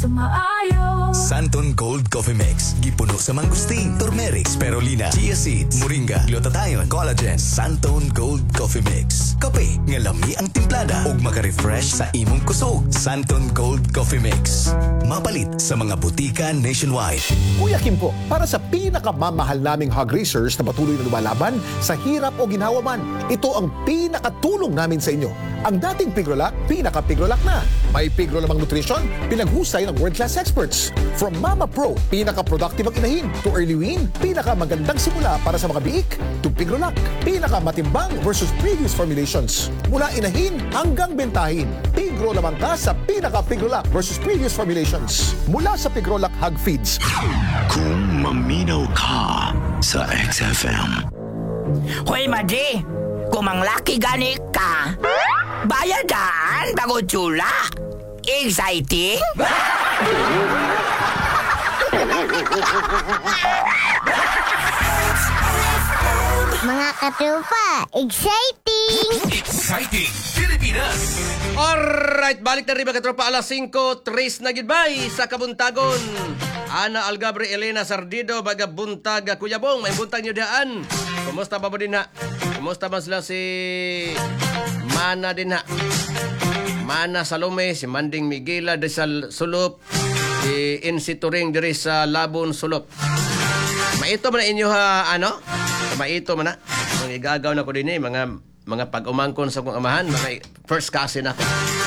sa maayo. Santon Gold Coffee Mix. Gipuno sa mangustin, turmeric, spirulina, chia seeds, moringa, glutathione, collagen. Santon Gold Coffee Mix. Kape nga lami ang timplada ug maka-refresh sa imong kusog. Santon Gold Coffee Mix. Mapalit sa mga butika nationwide. Kuya Kim po, para sa pinakamamahal naming hog racers na patuloy na lumalaban sa hirap o ginhawa man, ito ang pinakatulong namin sa inyo. Ang dating Pigrolac, pinaka-Pigrolac na. May Pigrolamang nutrition, pinaghusay ng world-class experts. From Mama Pro, pinaka-productive ang inahin, to Early Wean, pinaka-magandang simula para sa mga biik, to Pigrolac, pinaka-matimbang versus previous formulations. Mula inahin hanggang bentahin, Pigro lamang ka sa pinaka-Pigrolac versus previous formulations. Mula sa Pigrolac Hog Feeds. Kung maminaw ka sa XFM. Hoy, Madre! Kung manglaki gani ka, bayadan bago tsula. Exciting? Mga katropa, exciting! Exciting Pilipinas! Alright, balik na rin mga katropa. Alas 5, 3 na gidbay sa Kabuntagon. Ana Algabre, Elena Sardido, baga buntag Kuya Bong, may buntag nyo daan. Kumusta pa mo din ha? Kumusta man sila si Mana din ha? Mana Salome, si Manding Miguela de sa Sulop, si Insi Turing diri sa Labon Sulop. Maito man na inyo ha, ano? Maito man na. Mga igagaw na ko din mga pag-umangkon sa kong amahan, mga first cousin ako.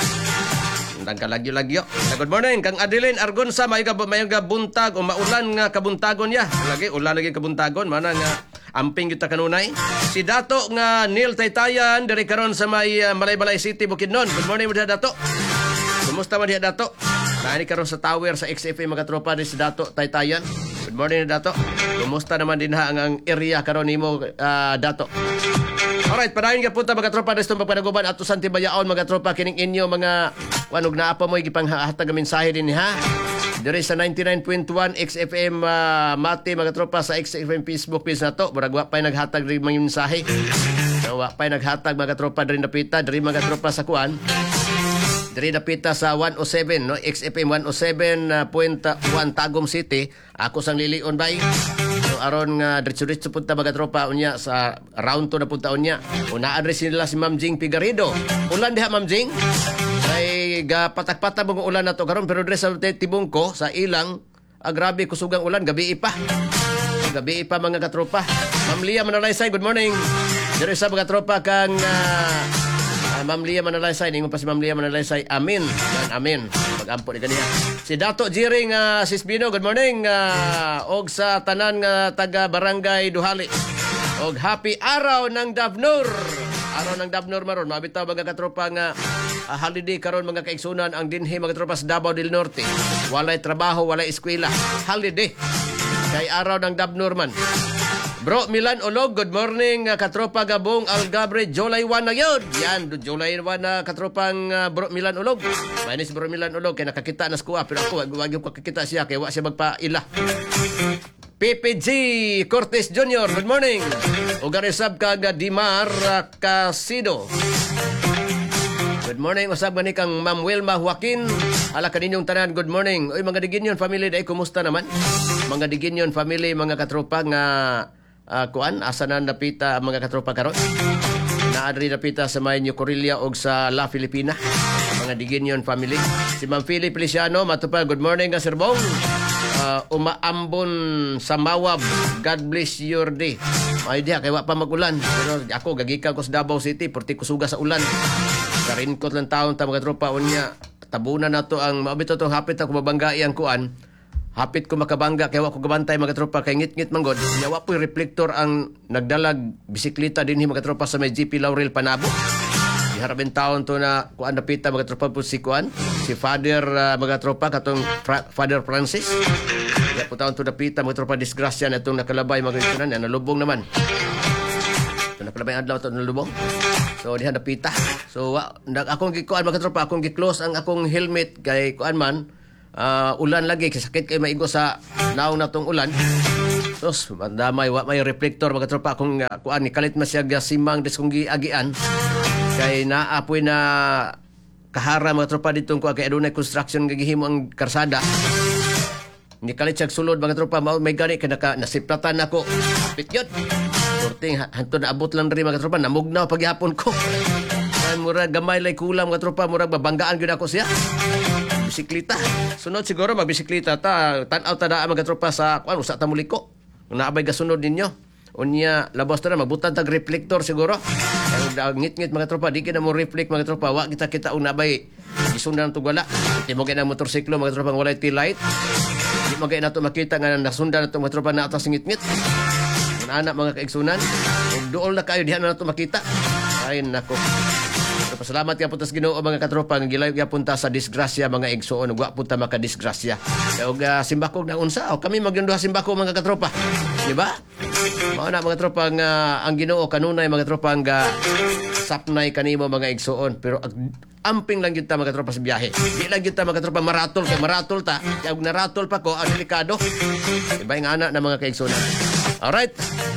Ang kalagyo-lagyo. Good morning, kang Adeline Argonsa, may buntag o maulan nga kabuntagon ya. Lagi, ulan lagi kabuntagon, mana nga amping kita kanunay. Si Dato nga Neil Taytayan, dari karon sa may Malaybalay City, Bukidnon. Good morning mo diha, Dato. Kumusta man diha, Dato? Nani karon sa tower sa XFM mga tropa ni si Dato Taytayan. Good morning, Dato. Kumusta naman din ha ang area karon nimo, Dato? Alright, padayon ka punta mga tropa dito pagpanaguban ato sa Tibayaon mga tropa kining inyo mga wanog na apa mo gipanghatag ang mensahe din ha. Diri sa 99.1 XFM Mati mga tropa sa XFM Facebook page nato, murag wa pay naghatag ring mga mensahe. Wa pay naghatag mga tropa diri napita diri mga tropa sa kuan. Diri napita sa 107 no, XFM 107.1 Tagum City. Ako sang lilion bay. Aron nga diretso-diretso punta mga tropa unya sa round 2 na punta unya. Una address nila si Ma'am Jing Figueredo. Ulan diha Ma'am Jing. Ay patak-patak mga ulan na to karon pero dres sa tibong ko sa ilang grabe kusugang ulan gabi pa. Gabi pa mga katropa. Ma'am Lia Manalaysay, good morning. Diri sa mga tropa kang Ma'am Lia Manalaysay, ningon pa si Ma'am Lia Manalaysay. Amin. Amin. Pag-ampo ni kaniya. Si Dato Jiring Sisbino, good morning. Og sa tanan nga taga Barangay Duhali. Og happy araw ng Davnor. Araw ng Davnor maron. Mabitaw mga katropa nga holiday karon mga kaigsunan ang dinhi mga tropa sa Davao del Norte. Walay trabaho, walay eskwela. Holiday. Kay araw ng Davnor man. Bro Milan Olog, good morning katropa Gabong Algabre, July 1 na yun. Yan, July 1 na katropang Bro Milan Olog. Mainis Bro Milan Olog, kaya nakakita na skuha. Pero ako, wag yung kakita siya, kaya wag siya magpaila. PPG Cortez Jr., good morning. Ugarisab ka Dimar Casido. Good morning, usab gani kang Ma'am Wilma Joaquin. Ala kaninyong tanan, good morning. Oy mga Diginyon family, day kumusta naman? Mga Diginyon family, mga katropa nga kuan asa na napita ang mga katropa karon. Naadri napita sa may New Corilla og sa La Filipina. Mga Diginyon family. Si Ma'am Philip Feliciano, matupad, good morning Sir Bong. Umaambon sa Mawab. God bless your day. Ay diha kay wa pa magulan. Pero ako gagika ko sa Davao City, porti ko suga sa ulan. Karinkot lang taon ta mga tropa unya. Tabunan na to ang mabito to hapit ako mabanggai ang kuan. Hapit ko makabangga kaya wa ko gabantay mga tropa kay ngit-ngit manggod. Nya wa po'y reflector ang nagdalag bisikleta dinhi mga tropa sa may GP Laurel Panabo. Iharapin taon to na kuan napita mga tropa po si kuan. Si Father mga tropa katong Father Francis. Ya po taon to napita mga tropa disgrasya na itong nakalabay mga itunan na nalubong naman. Ito nakalabay adlaw to nalubong. So diha napita. So akong gikuan mga tropa, akong gi-close ang akong helmet kay kuan man. Ulan lagi kasi sakit kay maigo sa naong natong ulan. Tos damay wa may reflector mga tropa akong kuan ni kalit masyag simang des kong giagian kay naapoy na kahara mga tropa dito kung kay adunay construction nga gihimo ang karsada. Ni kalit siya sulod mga tropa, may gani kay nasiplatan ako. Kapit yun. Kurting hanto na abot lang rin mga tropa, namugnaw paghihapon ko. Ay mura gamay lay kulang mga tropa, mura babanggaan gyud ako siya. Bisikleta. Sunod siguro magbisikleta ta, tan-aw ta naa mga tropa sa kuan usa ta muliko. Kung naabay gasunod ninyo. Unya labas ta na magbutang tag reflector siguro. Ang ngit-ngit mga tropa, di kita mo reflect mga tropa, wa kita unabay gisundan tug wala. Di mo kay na motorsiklo mga tropa walay tail light. Di mo kay nato makita nga nasundan nato mga tropa na atas ngit-ngit. Anak mga kaigsunan, ug duol na kayo diha na nato makita. Ay nako. Pasalamat ya punta sa Ginoo mga katropa nga gilayo ya punta sa disgrasya mga igsuon ug wa punta maka disgrasya. Ug simbako na unsa o kami magduha simbako mga katropa. Di ba? Mao na mga tropa nga ang Ginoo kanunay mga tropa nga sapnay kanimo mga igsuon pero amping lang gyud ta mga tropa sa biyahe. Di lang gyud ta mga tropa maratol kay maratol ta. Kay naratol pa ko ang delikado. Iba nga anak na mga kaigsunan. Alright.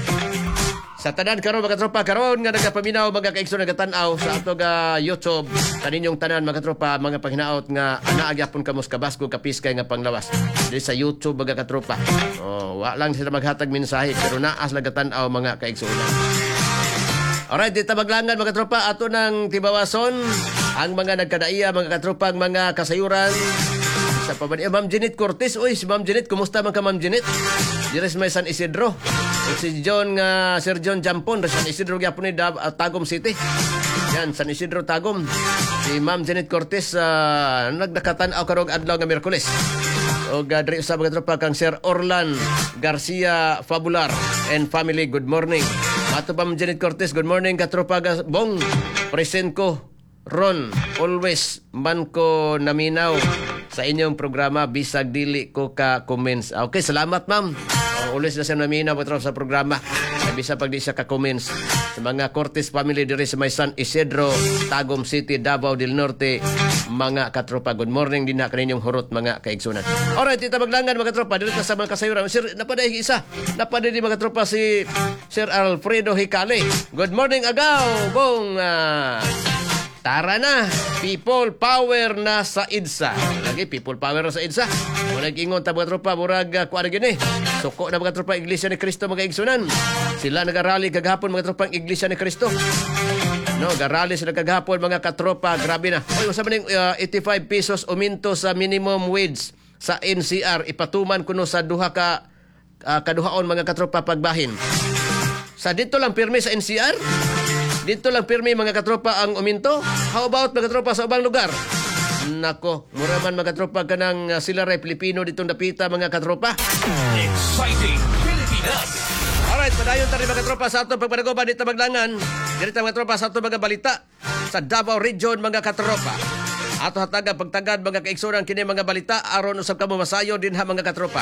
Sa tanan karon mga tropa karon nga nagapaminaw mga kaigsunan nagatan-aw sa ato ga YouTube kaninyong tanan mga tropa mga panghinaot nga anaa gyapon kamos kabasko kapiskay nga panglawas di sa YouTube mga katropa. Oh, wa lang sila maghatag mensahe pero naas lagatan-aw mga kaigsunan. Alright, dito maglangan mga tropa ato nang tibawason ang mga nagkadaiya mga katropang mga kasayuran sa pabani. Ma'am Janet Cortez, oy si Ma'am Janet, kumusta man ka Ma'am Janet? Dires may San Isidro. Si Sir John Jampon, San Isidro gyapon ni Tagum City. Yan, San Isidro Tagum. Si Ma'am Janet Cortez nagdakatan-aw karong adlaw nga Miyerkules. O diri sa mga tropa kang Sir Orlan Garcia Fabular and family, good morning. Ato pa Ma'am Janet Cortez, good morning katropa bong. Present ko Ron, always man ko naminaw sa inyong programa bisag dili ko ka comments. Okay, salamat ma'am. Always na siya naminaw sa programa. Bisa pag di siya ka comments sa mga Cortez family diri sa may San Isidro, Tagum City, Davao del Norte, mga katropa. Good morning din na kaninyong hurot mga kaigsunan. Alright, kita maglangan mga tropa dito sa mga kasayuran. Sir, napaday isa. Napaday di mga tropa si Sir Alfredo Hicale. Good morning agaw, bong. Tara na, people power na sa EDSA. Lagi, people power na sa EDSA. Muna ingon ta mga tropa, murag kuha na gini. Suko na mga tropa, Iglesia ni Cristo mga igsunan. Sila nagarali kagahapon mga tropa, Iglesia ni Cristo. No, garali sila kagahapon mga katropa, grabe na. Oy, usa man 85 pesos uminto sa minimum wage sa NCR. Ipatuman kuno sa duha ka kaduhaon mga katropa pagbahin. Sa dito lang pirmi sa NCR? Dito lang pirmi mga katropa ang uminto. How about mga katropa sa ubang lugar? Nako, mura man mga katropa kanang sila ray Pilipino ditong dapita mga katropa. Exciting Pilipinas! Alright, padayon tayo mga katropa sa atong pagpanagoban dito maglangan. Dito mga katropa sa atong mga balita sa Davao Region mga katropa. Ato hataga pagtagad mga kaigsunan kini mga balita aron usab kamo masayo din ha mga katropa.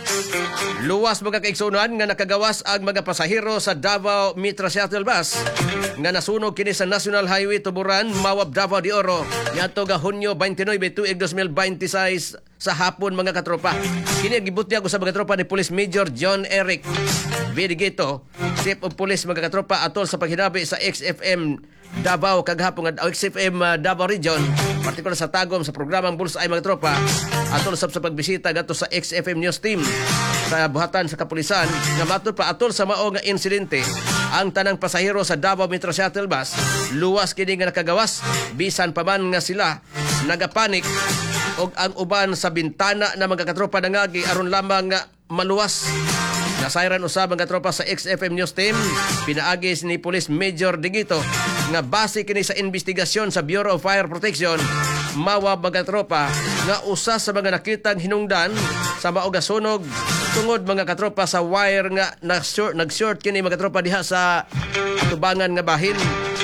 Luwas mga kaigsunan nga nakagawas ang mga pasahero sa Davao Mitra Shuttle Bus nga nasunog kini sa National Highway Tuburan, Mawab, Davao de Oro niadto ga Hunyo 29, tuig 2026 sa hapon mga katropa. Kini gibutya ko sa mga katropa ni Police Major John Eric Vidigito, Chief of Police mga katropa atol sa paghinabi sa XFM Davao kaghapon nga XFM Davao Region, partikular sa Tagum sa programang Bullseye mga tropa atol sa pagbisita gadto sa XFM News Team sa buhatan sa kapulisan nga matod pa atol sa mao nga insidente ang tanang pasahero sa Davao Metro Shuttle Bus luwas kini nga nakagawas bisan pa man nga sila nagapanik og ang uban sa bintana na mga katropa nangagi aron lamang nga maluwas. Nasayran usab mga tropa sa XFM News Team pinaagi ni Police Major Digito nga base kini sa investigasyon sa Bureau of Fire Protection mawa mga tropa nga usa sa mga nakitang hinungdan sa mao nga sunog tungod mga katropa sa wire nga nag-short kini mga tropa diha sa tubangan nga bahin.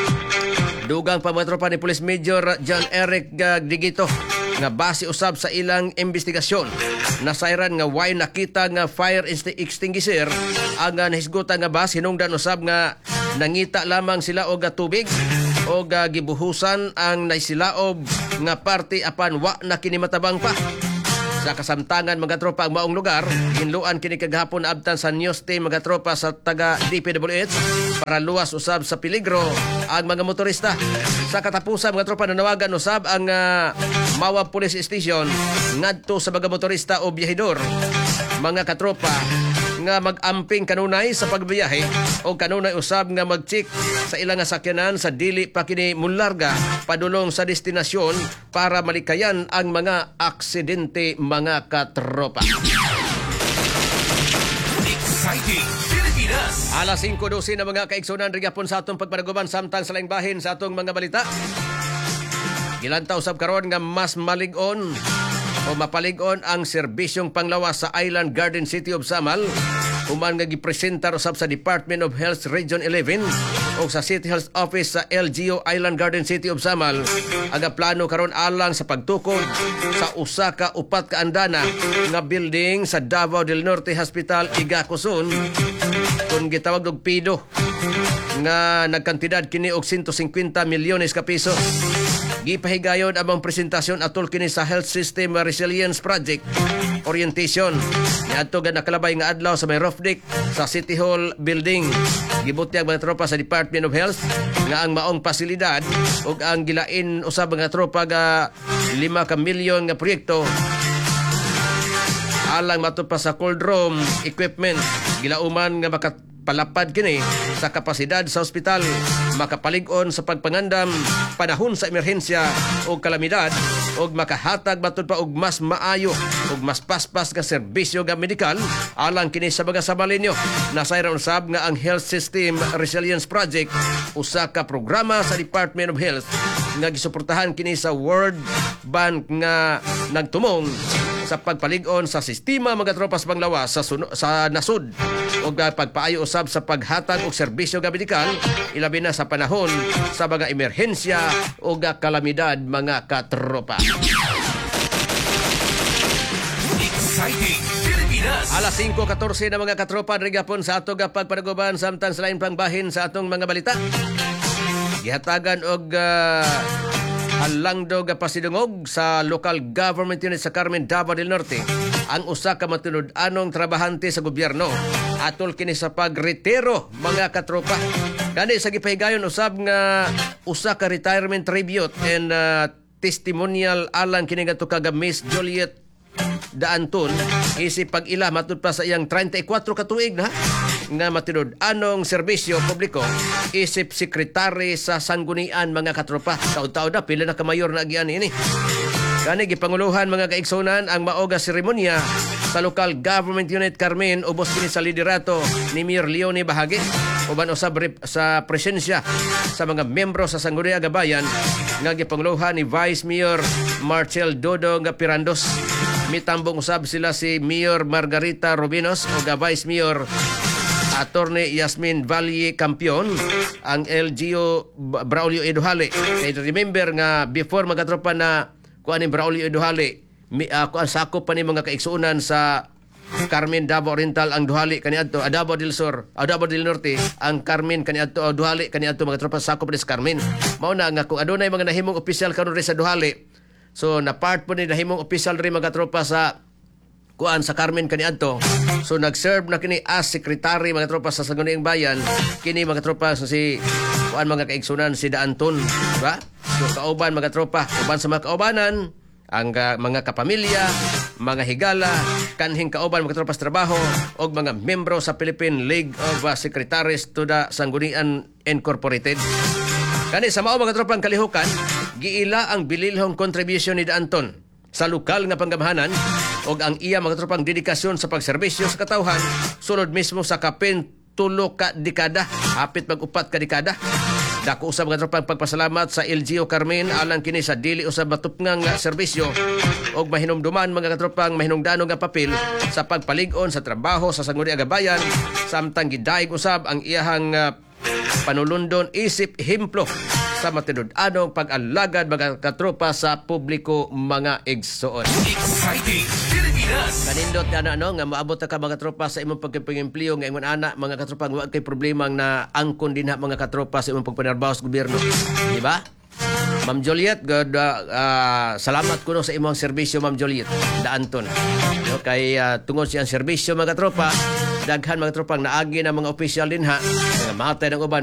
Dugang pa mga tropa ni Police Major John Eric Digito nga base usab sa ilang investigasyon nasayran nga way nakita nga fire extinguisher ang nahisgutan nga bus hinungdan usab nga nangita lamang sila og tubig o gibuhusan ang naisilaob nga parte apan wa na kini matabang pa. Sa kasamtangan mga tropa ang maong lugar, hinluan kini kagahapon na abtan sa news team mga tropa sa taga DPWH para luwas usab sa peligro ang mga motorista. Sa katapusan mga tropa nanawagan usab ang Mawa Police Station ngadto sa mga motorista o biyahidor mga katropa nga mag-amping kanunay sa pagbiyahe o kanunay usab nga mag-check sa ilang sakyanan sa dili pa kini mularga padulong sa destinasyon para malikayan ang mga aksidente mga katropa. Exciting Pilipinas. Alas 5:12 na mga kaigsunan rigapon sa atong pagpanaguban samtang sa laing bahin sa atong mga balita. Gilantaw usab karon nga mas malig-on o mapalig-on ang serbisyong panglawas sa Island Garden City of Samal human nga gipresentar usab sa Department of Health Region 11 o sa City Health Office sa LGU Island Garden City of Samal aga plano karon alang sa pagtukod sa usa ka upat ka andana nga building sa Davao del Norte Hospital Igacosun kung gitawag og PIDO nga nagkantidad kini og 150 milyones ka piso. Gipahigayon amang presentasyon atol kini sa Health System Resilience Project orientation niadto ga nakalabay nga adlaw sa may roof deck sa City Hall building. Gibutyag mga tropa sa Department of Health nga ang maong pasilidad ug ang gilain usab mga tropa ga 5 ka milyon nga proyekto alang matupa sa cold room equipment gilauman nga palapad kini sa kapasidad sa ospital, makapalig-on sa pagpangandam panahon sa emerhensya o kalamidad o makahatag batud pa og mas maayo o mas paspas nga serbisyo nga medikal alang kini sa mga samalinyo. Nasayran usab nga ang Health System Resilience Project usa ka programa sa Department of Health nga gisuportahan kini sa World Bank nga nagtumong sa pagpalig-on sa sistema mga tropas panglawas sa nasud o pagpaayo usab sa paghatag og serbisyo nga medikal ilabi na sa panahon sa mga emerhensya o kalamidad mga katropa. Exciting Pilipinas. Alas 5:14 na mga katropa rigapon sa ato ga pagpanaguban samtang sa lain pang bahin sa atong mga balita. Gihatagan og halangdo nga pasidungog sa local government unit sa Carmen, Davao del Norte ang usa ka matunud-anong trabahante sa gobyerno atol kini sa pagretiro mga katropa. Kani sa gipahigayon usab nga usa ka retirement tribute and testimonial alang kini nga ka Miss Juliet Daanton isip pag-ila matud pa sa iyang 34 ka tuig na nga matinud anong serbisyo publiko isip sekretary sa sanggunian mga katropa. Taon-taon na pila na kamayor na agian ini. Kani gipanguluhan mga kaigsonan ang maoga seremonya sa local government unit Carmen ubos kini sa liderato ni Mayor Leone Bahagi uban usab sa presensya sa mga membro sa sanggunian nga bayan nga gipanguluhan ni Vice Mayor Marcel Dodo nga Pirandos. Mitambong usab sila si Mayor Margarita Rubinos o Vice Mayor Attorney Yasmin Valle Campion, ang LGU Braulio Eduhale. Kaya remember nga before magatropa na kuan ni Braulio Eduhale, kuan sakop pa ni mga kaigsuunan sa Carmen Davao Oriental ang Duhali kaniadto, Davao del Sur, Davao del Norte ang Carmen kaniadto, Duhali kaniadto mga tropa sakop ni sa Carmen. Mao na nga kung adunay mga nahimong opisyal karon sa Duhali. So na part po ni nahimong opisyal rin mga tropa sa kuan sa Carmen kaniadto. So nag-serve na kini as secretary mga tropa sa sangguniang bayan kini mga tropa so si kuan mga kaigsunan si Daanton, di ba? So kauban mga tropa, uban sa mga kaubanan ang mga kapamilya, mga higala, kanhing kauban mga tropa sa trabaho o mga membro sa Philippine League of Secretaries to the Sanggunian Incorporated. Kani sa mao mga tropang kalihukan, giila ang bililhong contribution ni Daanton sa lokal nga panggamhanan o ang iya mga tropang dedikasyon sa pagserbisyo sa katawhan sulod mismo sa kapin 3 ka dekada, hapit mag-upat ka dekada. Dako usab mga tropang pagpasalamat sa LGU Carmen alang kini sa dili usab matupngang serbisyo og mahinumduman mga katropang mahinungdanon nga papel sa pagpalig-on sa trabaho sa sangguniang gabayan samtang gidaig usab ang iyahang panulundon isip hemplo sa matinud-anong pag-alagad mga katropa sa publiko mga igsoon. Exciting Pilipinas. Kanindot na nga maabot ka mga katropa sa imong pagpangimpleo nga ingon ana mga katropa nga kay problema na angkon din mga katropa sa imong pagpanarbaho sa gobyerno. Di ba? Ma'am Juliet, salamat kuno sa imong serbisyo, Ma'am Juliet. Daanton. No, kay tungod siyang serbisyo mga tropa, daghan mga tropang naagi ng mga opisyal din ha. Mga matay ng uban